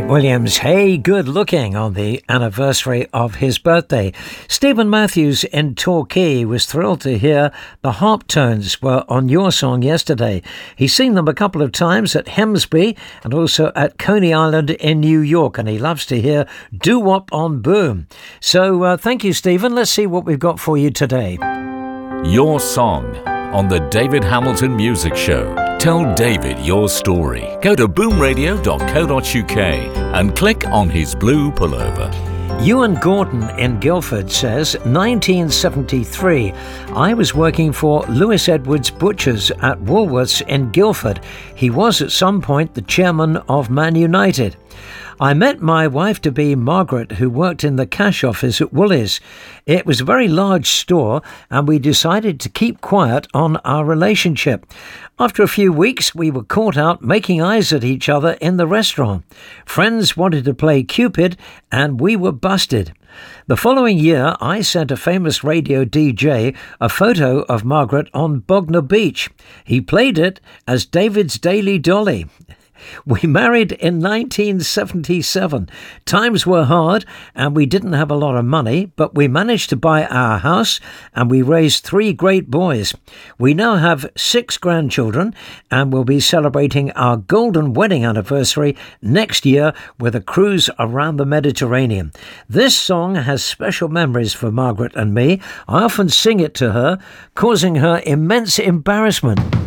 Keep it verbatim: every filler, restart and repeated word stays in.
Williams, hey, good looking on the anniversary of his birthday. Stephen Matthews in Torquay was thrilled to hear the harp tones were on your song yesterday. He's seen them a couple of times at Hemsby and also at Coney Island in New York, and he loves to hear doo-wop on Boom. So uh, thank you, Stephen. Let's see what we've got for you today. Your song on the David Hamilton Music Show. Tell David your story. Go to boom radio dot co dot uk and click on his blue pullover. Ewan Gordon in Guildford says, nineteen seventy-three, I was working for Lewis Edwards Butchers at Woolworths in Guildford. He was at some point the chairman of Man United. I met my wife-to-be Margaret, who worked in the cash office at Woolies. It was a very large store, and we decided to keep quiet on our relationship. After a few weeks, we were caught out making eyes at each other in the restaurant. Friends wanted to play Cupid, and we were busted. The following year, I sent a famous radio D J a photo of Margaret on Bognor Beach. He played it as David's Daily Dolly. We married in nineteen seventy-seven. Times were hard and we didn't have a lot of money, but we managed to buy our house and we raised three great boys. We now have six grandchildren and we'll be celebrating our golden wedding anniversary next year with a cruise around the Mediterranean. This song has special memories for Margaret and me. I often sing it to her, causing her immense embarrassment.